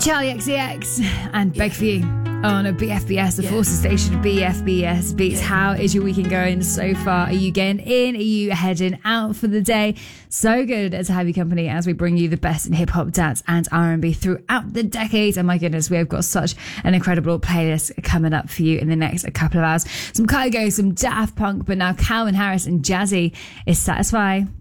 Charlie XCX and Beg For You on a BFBS, the Forces Station BFBS Beats. How is your weekend going so far? Are you getting in? Are you heading out for the day? So good to have you company as we bring you the best in hip-hop, dance and R&B throughout the decades. And my goodness, we have got such an incredible playlist coming up for you in the next couple of hours. Some Kygo, some Daft Punk, but now Calvin Harris and Jazzy is Satisfy.